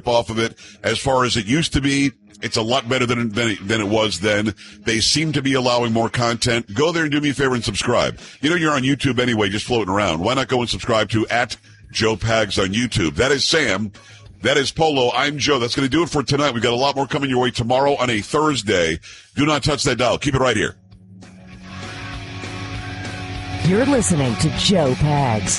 ownership off of it. As far as it used to be, it's a lot better than it was then. They seem to be allowing more content. Go there and do me a favor and subscribe. You know, you're on YouTube anyway, just floating around. Why not go and subscribe to @JoePags on YouTube? That is Sam. That is Polo. I'm Joe. That's going to do it for tonight. We've got a lot more coming your way tomorrow on a Thursday. Do not touch that dial. Keep it right here. You're listening to Joe Pags.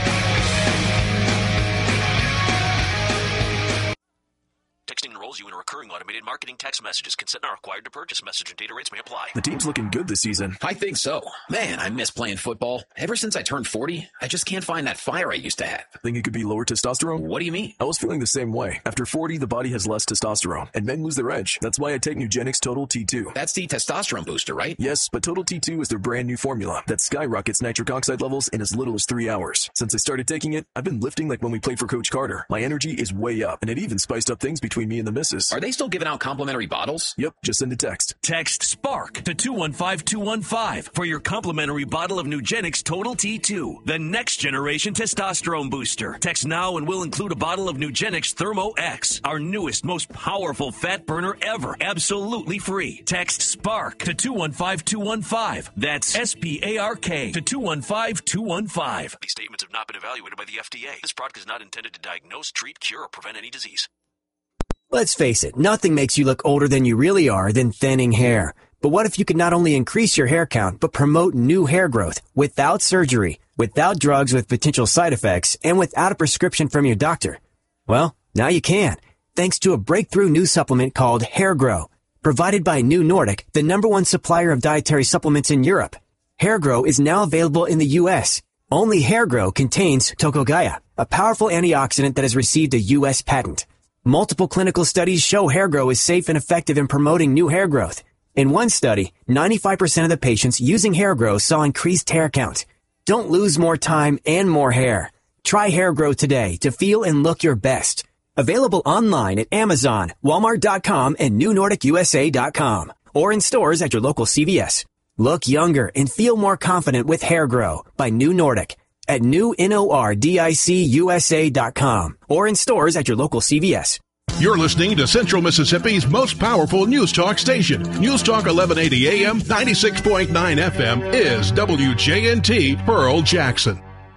Texting enrolls you in a recurring automated marketing text messages. Consent not required to purchase. Message and data rates may apply. The team's looking good this season. I think so. Man, I miss playing football. Ever since I turned 40, I just can't find that fire I used to have. Think it could be lower testosterone? What do you mean? I was feeling the same way. After 40, the body has less testosterone, and men lose their edge. That's why I take Nugenix Total T2. That's the testosterone booster, right? Yes, but Total T2 is their brand new formula that skyrockets nitric oxide levels in as little as 3 hours. Since I started taking it, I've been lifting like when we played for Coach Carter. My energy is way up, and it even spiced up things between me and the missus. Are they still giving out complimentary bottles? Yep, just send a text. Text SPARK to 215-215 for your complimentary bottle of Nugenix Total T2, the next generation testosterone booster. Text now and we'll include a bottle of Nugenix Thermo X, our newest, most powerful fat burner ever, absolutely free. Text SPARK to 215-215. That's SPARK to 215-215. These statements have not been evaluated by the FDA. This product is not intended to diagnose, treat, cure, or prevent any disease. Let's face it, nothing makes you look older than you really are than thinning hair. But what if you could not only increase your hair count, but promote new hair growth without surgery, without drugs with potential side effects, and without a prescription from your doctor? Well, now you can, thanks to a breakthrough new supplement called Hair Grow, provided by New Nordic, the #1 supplier of dietary supplements in Europe. Hair Grow is now available in the U.S. Only Hair Grow contains Tocogaya, a powerful antioxidant that has received a U.S. patent. Multiple clinical studies show Hair Grow is safe and effective in promoting new hair growth. In one study, 95% of the patients using Hair Grow saw increased hair count. Don't lose more time and more hair. Try Hair Grow today to feel and look your best. Available online at Amazon, Walmart.com, and NewNordicUSA.com, or in stores at your local CVS. Look younger and feel more confident with Hair Grow by New Nordic at NewNordicUSA.com, or in stores at your local CVS. You're listening to Central Mississippi's most powerful news talk station. News Talk 1180 AM, 96.9 FM is WJNT Pearl Jackson.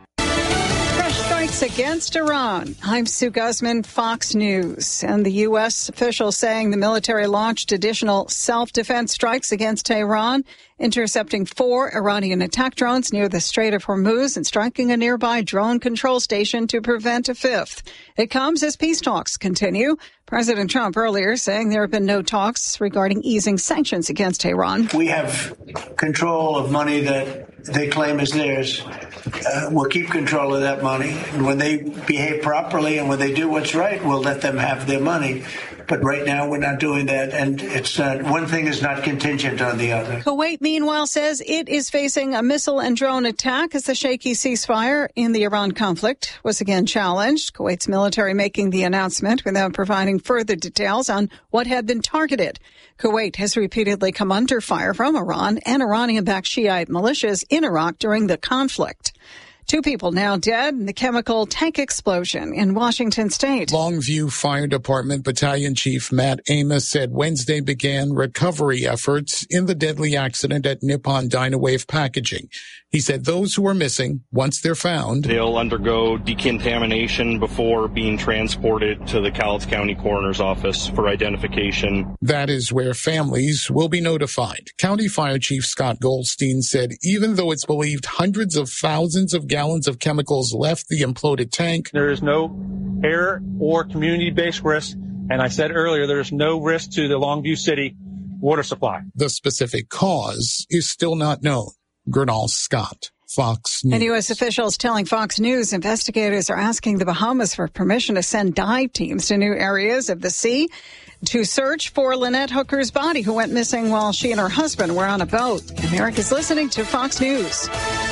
Against Iran. I'm Sue Guzman, Fox News. And the U.S. officials saying the military launched additional self-defense strikes against Tehran, intercepting 4 Iranian attack drones near the Strait of Hormuz and striking a nearby drone control station to prevent a 5th. It comes as peace talks continue. President Trump earlier saying there have been no talks regarding easing sanctions against Tehran. We have control of money that they claim is theirs. We'll keep control of that money. And when they behave properly and when they do what's right, we'll let them have their money. But right now, we're not doing that, and it's not, one thing is not contingent on the other. Kuwait, meanwhile, says it is facing a missile and drone attack as the shaky ceasefire in the Iran conflict was again challenged. Kuwait's military making the announcement without providing further details on what had been targeted. Kuwait has repeatedly come under fire from Iran and Iranian-backed Shiite militias in Iraq during the conflict. 2 people now dead in the chemical tank explosion in Washington State. Longview Fire Department Battalion Chief Matt Amos said Wednesday began recovery efforts in the deadly accident at Nippon Dynawave Packaging. He said those who are missing, once they're found, they'll undergo decontamination before being transported to the Cowlitz County Coroner's Office for identification. That is where families will be notified. County Fire Chief Scott Goldstein said even though it's believed hundreds of thousands of gallons of chemicals left the imploded tank, there is no air or community-based risk. And I said earlier, there is no risk to the Longview City water supply. The specific cause is still not known. Gernal Scott, Fox News. And U.S. officials telling Fox News investigators are asking the Bahamas for permission to send dive teams to new areas of the sea to search for Lynette Hooker's body, who went missing while she and her husband were on a boat. America's listening to Fox News.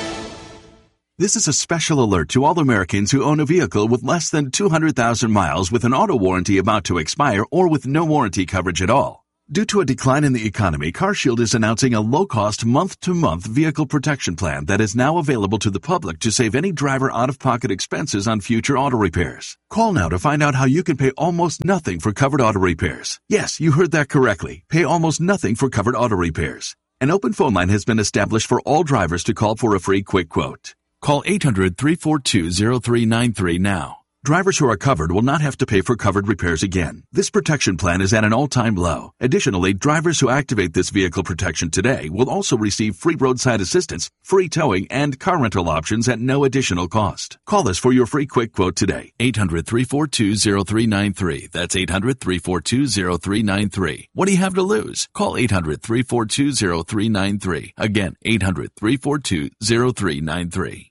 This is a special alert to all Americans who own a vehicle with less than 200,000 miles with an auto warranty about to expire or with no warranty coverage at all. Due to a decline in the economy, CarShield is announcing a low-cost month-to-month vehicle protection plan that is now available to the public to save any driver out-of-pocket expenses on future auto repairs. Call now to find out how you can pay almost nothing for covered auto repairs. Yes, you heard that correctly. Pay almost nothing for covered auto repairs. An open phone line has been established for all drivers to call for a free quick quote. Call 800-342-0393 now. Drivers who are covered will not have to pay for covered repairs again. This protection plan is at an all-time low. Additionally, drivers who activate this vehicle protection today will also receive free roadside assistance, free towing, and car rental options at no additional cost. Call us for your free quick quote today. 800-342-0393. That's 800-342-0393. What do you have to lose? Call 800-342-0393. Again, 800-342-0393.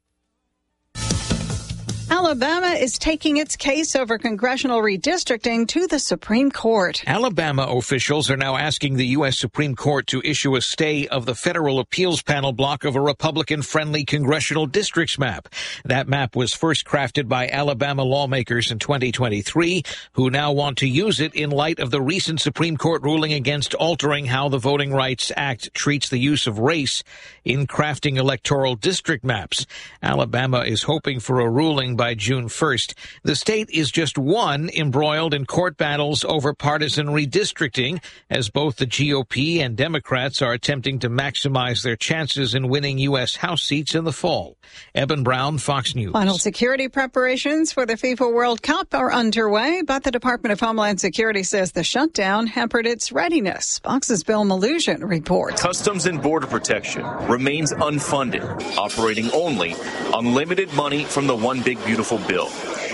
Alabama is taking its case over congressional redistricting to the Supreme Court. Alabama officials are now asking the U.S. Supreme Court to issue a stay of the federal appeals panel block of a Republican-friendly congressional districts map. That map was first crafted by Alabama lawmakers in 2023, who now want to use it in light of the recent Supreme Court ruling against altering how the Voting Rights Act treats the use of race in crafting electoral district maps. Alabama is hoping for a ruling by June 1st. The state is just one embroiled in court battles over partisan redistricting, as both the GOP and Democrats are attempting to maximize their chances in winning U.S. House seats in the fall. Eben Brown, Fox News. Final security preparations for the FIFA World Cup are underway, but the Department of Homeland Security says the shutdown hampered its readiness. Fox's Bill Malugin reports. Customs and Border Protection remains unfunded, operating only on limited money from the One Big Beautiful Bill.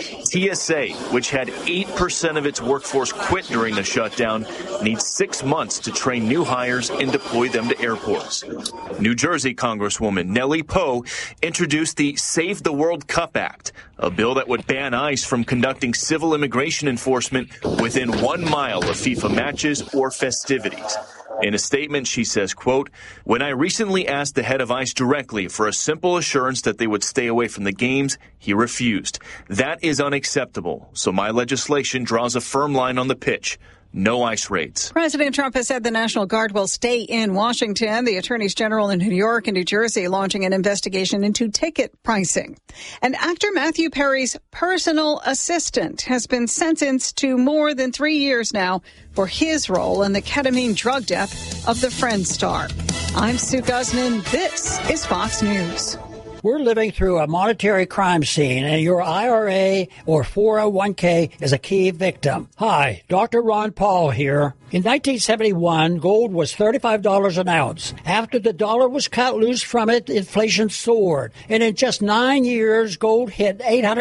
TSA, which had 8% of its workforce quit during the shutdown, needs 6 months to train new hires and deploy them to airports. New Jersey Congresswoman Nellie Poe introduced the Save the World Cup Act, a bill that would ban ICE from conducting civil immigration enforcement within 1 mile of FIFA matches or festivities. In a statement, she says, quote, "When I recently asked the head of ICE directly for a simple assurance that they would stay away from the games, he refused. That is unacceptable. So my legislation draws a firm line on the pitch. No ICE raids." President Trump has said the National Guard will stay in Washington. The attorneys general in New York and New Jersey launching an investigation into ticket pricing. And actor Matthew Perry's personal assistant has been sentenced to more than 3 years now for his role in the ketamine drug death of the Friends star. I'm Sue Guzman. This is Fox News. We're living through a monetary crime scene, and your IRA or 401k is a key victim. Hi, Dr. Ron Paul here. In 1971, gold was $35 an ounce. After the dollar was cut loose from it, inflation soared. And in just 9 years, gold hit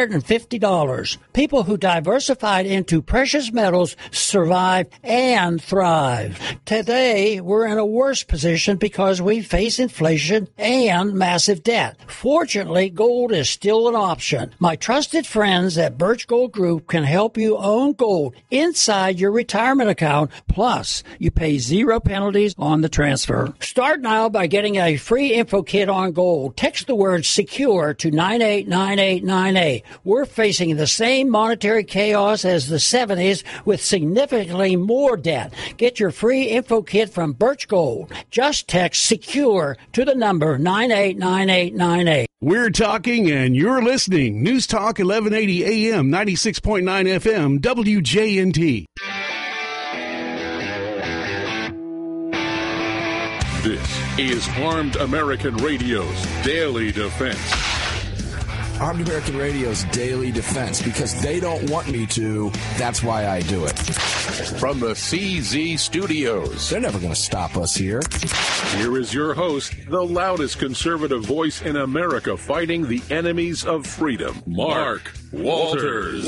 $850. People who diversified into precious metals survived and thrived. Today, we're in a worse position because we face inflation and massive debt. Fortunately, gold is still an option. My trusted friends at Birch Gold Group can help you own gold inside your retirement account. Plus, you pay 0 penalties on the transfer. Start now by getting a free info kit on gold. Text the word SECURE to 989898. We're facing the same monetary chaos as the 70s with significantly more debt. Get your free info kit from Birch Gold. Just text SECURE to the number 989898. We're talking and you're listening. News Talk 1180 AM, 96.9 FM, WJNT. This is Armed American Radio's Daily Defense. Armed American Radio's Daily Defense, because they don't want me to, that's why I do it. From the CZ Studios. They're never going to stop us here. Here is your host, the loudest conservative voice in America fighting the enemies of freedom, Mark Walters.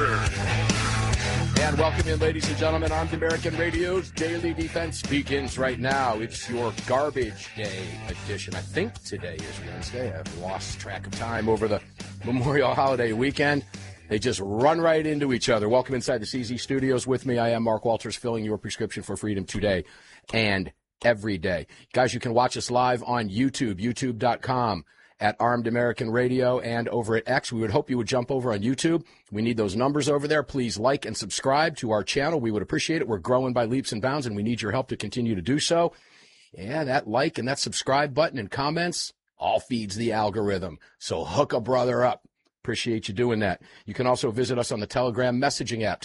And welcome in, ladies and gentlemen. Armed American Radio's Daily Defense begins right now. It's your Garbage Day edition. I think today is Wednesday. I've lost track of time over the Memorial Holiday weekend. They just run right into each other. Welcome inside the CZ Studios. With me, I am Mark Walters, filling your prescription for freedom today and every day. Guys, you can watch us live on YouTube, youtube.com. at Armed American Radio and over at X. We would hope you would jump over on YouTube. We need those numbers over there. Please like and subscribe to our channel. We would appreciate it. We're growing by leaps and bounds, and we need your help to continue to do so. Yeah, that like and that subscribe button and comments all feeds the algorithm. So hook a brother up. Appreciate you doing that. You can also visit us on the Telegram messaging app.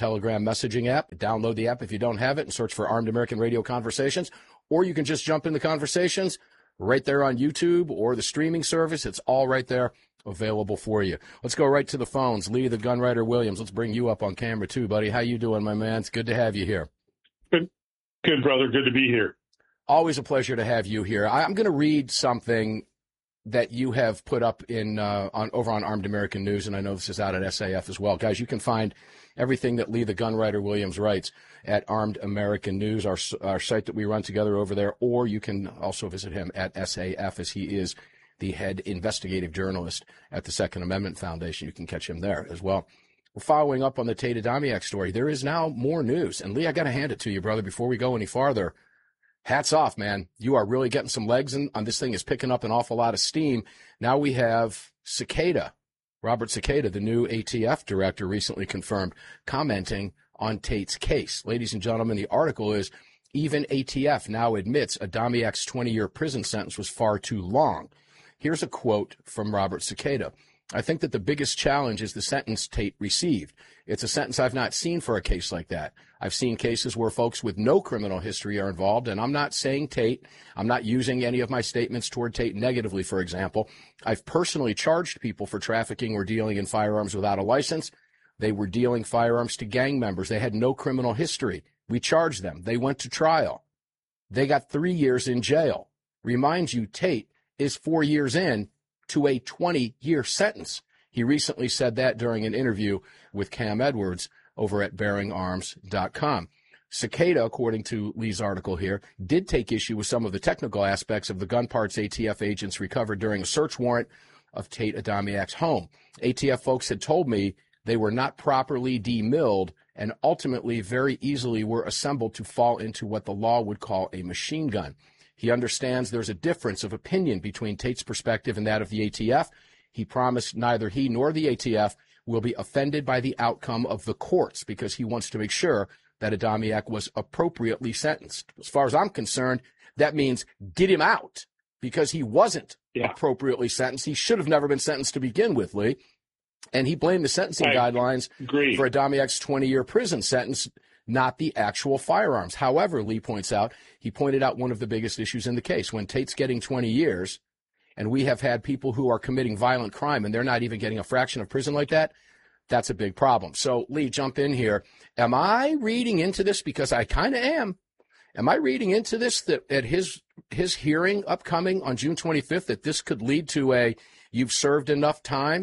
Download the app if you don't have it and search for Armed American Radio Conversations. Or you can just jump in the conversations right there on YouTube or the streaming service. It's all right there available for you. Let's go right to the phones. Lee, the Gunwriter Williams, let's bring you up on camera too, buddy. How you doing, my man? It's good to have you here. Good, brother. Good to be here. Always a pleasure to have you here. I'm going to read something that you have put up over on Armed American News, and I know this is out at SAF as well. Guys, you can find everything that Lee the Gunwriter Williams writes at Armed American News, our site that we run together over there, or you can also visit him at SAF, as he is the head investigative journalist at the Second Amendment Foundation. You can catch him there as well. We're following up on the Tate Adamiak story. There is now more news. And Lee, I got to hand it to you, brother, before we go any farther. Hats off, man. You are really getting some legs on this thing. Is picking up an awful lot of steam. Now we have Cicada, Robert Cicada, the new ATF director, recently confirmed, commenting on Tate's case. Ladies and gentlemen, the article is, even ATF now admits Adamiak's 20-year prison sentence was far too long. Here's a quote from Robert Cicada. I think that the biggest challenge is the sentence Tate received. It's a sentence I've not seen for a case like that. I've seen cases where folks with no criminal history are involved, and I'm not saying Tate. I'm not using any of my statements toward Tate negatively, for example. I've personally charged people for trafficking or dealing in firearms without a license. They were dealing firearms to gang members. They had no criminal history. We charged them. They went to trial. They got 3 years in jail. Remind you, Tate is 4 years in to a 20-year sentence. He recently said that during an interview with Cam Edwards over at BearingArms.com. Cicada, according to Lee's article here, did take issue with some of the technical aspects of the gun parts ATF agents recovered during a search warrant of Tate Adamiak's home. ATF folks had told me they were not properly demilled and ultimately very easily were assembled to fall into what the law would call a machine gun. He understands there's a difference of opinion between Tate's perspective and that of the ATF. He promised neither he nor the ATF will be offended by the outcome of the courts because he wants to make sure that Adamiak was appropriately sentenced. As far as I'm concerned, that means get him out because he wasn't appropriately sentenced. He should have never been sentenced to begin with, Lee. And he blamed the sentencing guidelines for Adamiak's 20-year prison sentence, not the actual firearms. However, Lee points out, he pointed out one of the biggest issues in the case. When Tate's getting 20 years, and we have had people who are committing violent crime, and they're not even getting a fraction of prison like that, that's a big problem. So, Lee, jump in here. Am I reading into this? Because I kind of am. Am I reading into this that at his hearing upcoming on June 25th, that this could lead to a you've served enough time,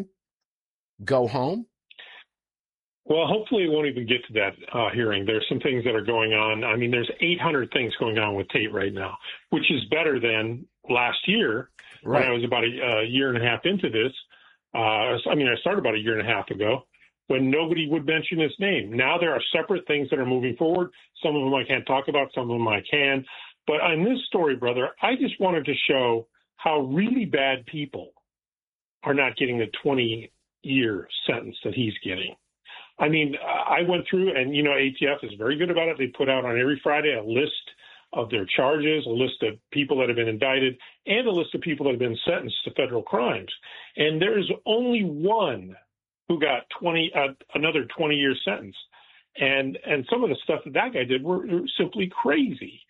go home? Well, hopefully it won't even get to that hearing. There's some things that are going on. I mean, there's 800 things going on with Tate right now, which is better than last year when I was about a year and a half into this. I started about a year and a half ago when nobody would mention his name. Now there are separate things that are moving forward. Some of them I can't talk about. Some of them I can. But on this story, brother, I just wanted to show how really bad people are not getting the 20-year sentence that he's getting. I mean, I went through, and, ATF is very good about it. They put out on every Friday a list of their charges, a list of people that have been indicted, and a list of people that have been sentenced to federal crimes. And there's only one who got another 20-year sentence. And some of the stuff that guy did were simply crazy.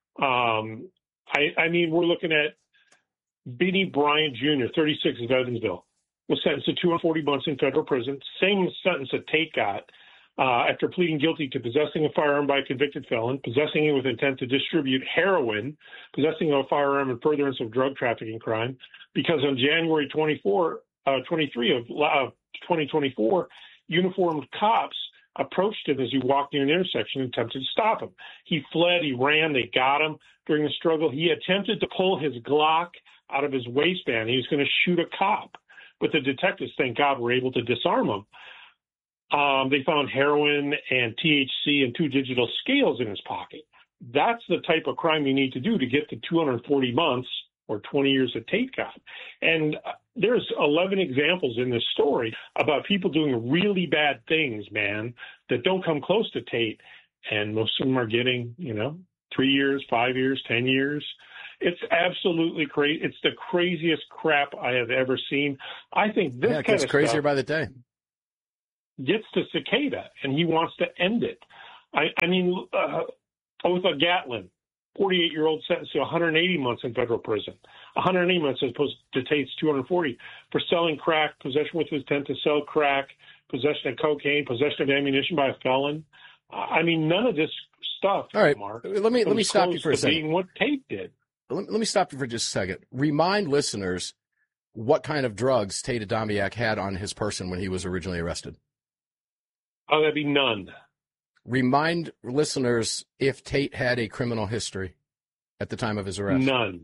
I mean, we're looking at Benny Bryant Jr., 36 of Evansville, was sentenced to 240 months in federal prison, same sentence that Tate got after pleading guilty to possessing a firearm by a convicted felon, possessing it with intent to distribute heroin, possessing a firearm in furtherance of drug trafficking crime, because on January 23 of 2024, uniformed cops approached him as he walked near an intersection and attempted to stop him. He fled, he ran, they got him during the struggle. He attempted to pull his Glock out of his waistband. He was going to shoot a cop. But the detectives, thank God, were able to disarm him. They found heroin and THC and 2 digital scales in his pocket. That's the type of crime you need to do to get to 240 months or 20 years that Tate got. And there's 11 examples in this story about people doing really bad things, man, that don't come close to Tate. And most of them are getting, 3 years, 5 years, 10 years. It's absolutely crazy. It's the craziest crap I have ever seen. I think this kind gets of crazier stuff by the day. Gets to Cicada, and he wants to end it. I mean, Otha Gatlin, 48-year-old sentenced to 180 months in federal prison, 180 months as opposed to Tate's 240 for selling crack, possession with intent to sell crack, possession of cocaine, possession of ammunition by a felon. I mean, none of this stuff. All right, Mark, let me stop you for a second. Being what Tate did. Let me stop you for just a second. Remind listeners what kind of drugs Tate Adamiak had on his person when he was originally arrested. Oh, that'd be none. Remind listeners if Tate had a criminal history at the time of his arrest. None.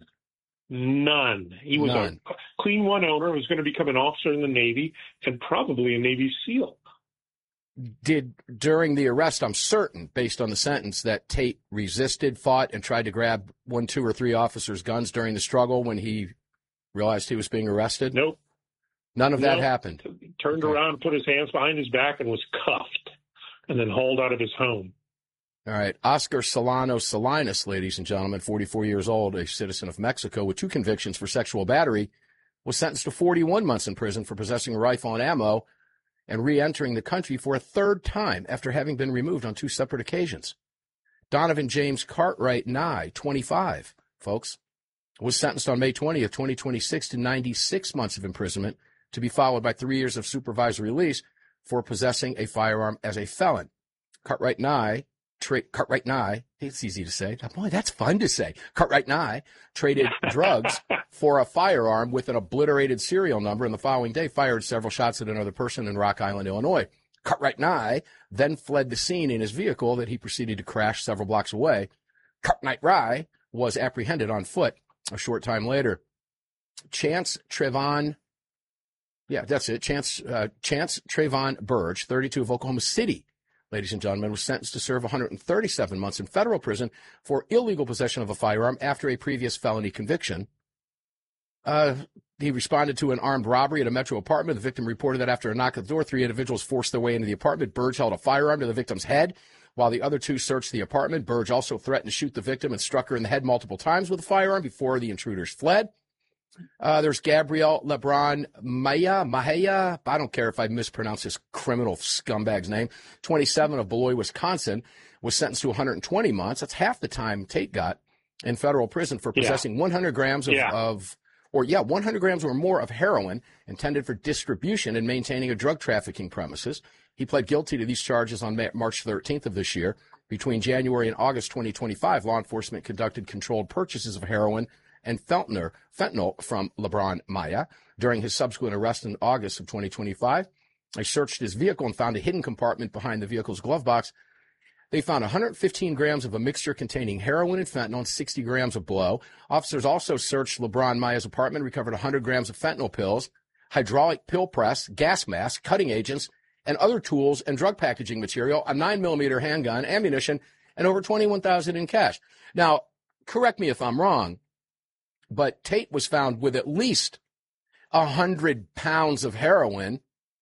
He was a clean one owner who was going to become an officer in the Navy and probably a Navy SEAL. Did during the arrest, I'm certain, based on the sentence, that Tate resisted, fought, and tried to grab 1, 2, or 3 officers' guns during the struggle when he realized he was being arrested? Nope. None of that happened. He turned around, put his hands behind his back, and was cuffed, and then hauled out of his home. All right. Oscar Solano Salinas, ladies and gentlemen, 44 years old, a citizen of Mexico with 2 convictions for sexual battery, was sentenced to 41 months in prison for possessing a rifle and ammo and re-entering the country for a 3rd time after having been removed on 2 separate occasions. Donovan James Cartwright Nye, 25, folks, was sentenced on May 20th, 2026 to 96 months of imprisonment to be followed by 3 years of supervised release for possessing a firearm as a felon. Cartwright Nye, it's easy to say. Boy, that's fun to say. Cartwright Nye traded drugs for a firearm with an obliterated serial number, and the following day fired several shots at another person in Rock Island, Illinois. Cartwright Nye then fled the scene in his vehicle that he proceeded to crash several blocks away. Cartwright Nye was apprehended on foot a short time later. Chance Trayvon Burge, 32 of Oklahoma City, ladies and gentlemen, was sentenced to serve 137 months in federal prison for illegal possession of a firearm after a previous felony conviction. He responded to an armed robbery at a Metro apartment. The victim reported that after a knock at the door, 3 individuals forced their way into the apartment. Burge held a firearm to the victim's head while the other 2 searched the apartment. Burge also threatened to shoot the victim and struck her in the head multiple times with a firearm before the intruders fled. There's Gabriel Lebron Mahia. I don't care if I mispronounce this criminal scumbag's name. 27 of Beloit, Wisconsin, was sentenced to 120 months. That's half the time Tate got in federal prison for possessing 100 grams 100 grams or more of heroin intended for distribution and maintaining a drug trafficking premises. He pled guilty to these charges on March 13th of this year. Between January and August 2025, law enforcement conducted controlled purchases of heroin and fentanyl from LeBron Maya. During his subsequent arrest in August of 2025, they searched his vehicle and found a hidden compartment behind the vehicle's glove box. They found 115 grams of a mixture containing heroin and fentanyl and 60 grams of blow. Officers also searched LeBron Maya's apartment, recovered 100 grams of fentanyl pills, hydraulic pill press, gas mask, cutting agents, and other tools and drug packaging material, a 9mm handgun, ammunition, and over $21,000 in cash. Now, correct me if I'm wrong, but Tate was found with at least 100 pounds of heroin.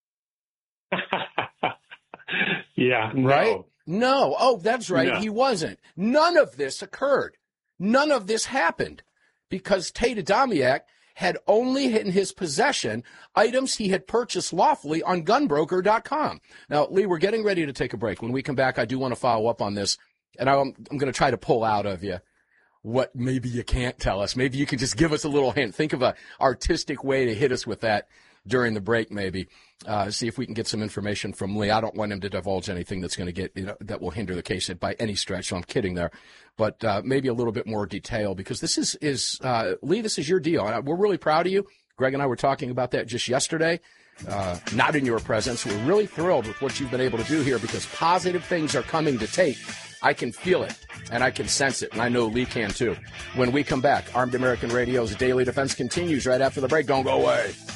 Yeah. Right? No. Oh, that's right. No. He wasn't. None of this occurred. None of this happened because Tate Adamiak had only in his possession items he had purchased lawfully on gunbroker.com. Now, Lee, we're getting ready to take a break. When we come back, I do want to follow up on this, and I'm going to try to pull out of you what maybe you can't tell us. Maybe you can just give us a little hint. Think of an artistic way to hit us with that during the break, maybe. See if we can get some information from Lee. I don't want him to divulge anything that's going to get, that will hinder the case by any stretch, so I'm kidding there. But maybe a little bit more detail, because this is Lee, this is your deal. We're really proud of you. Greg and I were talking about that just yesterday, not in your presence. We're really thrilled with what you've been able to do here, because positive things are coming to Tate. I can feel it, and I can sense it, and I know Lee can too. When we come back, Armed American Radio's Daily Defense continues right after the break. Don't go away.